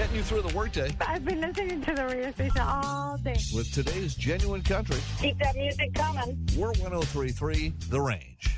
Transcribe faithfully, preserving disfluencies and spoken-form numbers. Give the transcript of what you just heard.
getting you through the workday. I've been listening to the radio station all day. With today's genuine country. Keep that music coming. We're one oh three point three The Range.